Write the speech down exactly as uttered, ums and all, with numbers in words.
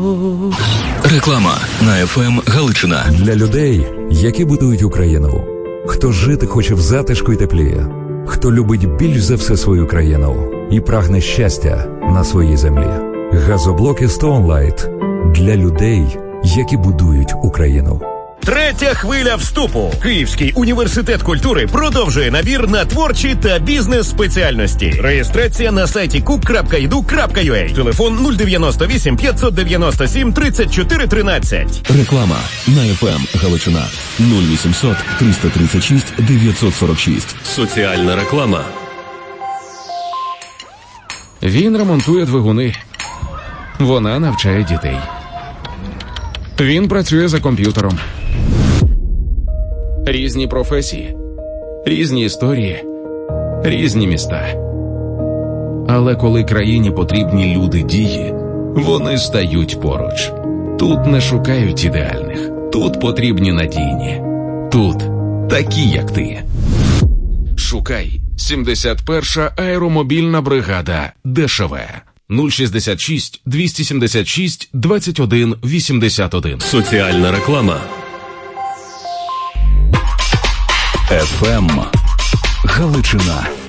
Реклама на еф ем Галичина. Для людей, які будують Україну. Хто жити хоче в затишку й теплі. Хто любить більш за все свою країну і прагне щастя на своїй землі. Газоблоки Stoneline для людей, які будують Україну. Третя хвиля вступу. Київський університет культури продовжує набір на творчі та бізнес-спеціальності. Реєстрація на сайті кук крапка і ді ю крапка ю а. Телефон нуль дев'яносто вісім п'ятсот дев'яносто сім тридцять чотири тринадцять. Реклама на еф ем Галичина. нуль вісімсот триста тридцять шість дев'ятсот сорок шість. Соціальна реклама. Він ремонтує двигуни. Вона навчає дітей. Він працює за комп'ютером. Різні професії, різні історії, різні міста. Але коли країні потрібні люди дії, вони стають поруч. Тут не шукають ідеальних, тут потрібні надійні. Тут такі, як ти. Шукай сімдесят перша аеромобільна бригада ДШВ. нуль шістдесят шість двісті сімдесят шість двадцять один вісімдесят один. Соціальна реклама. еф ем Галичина.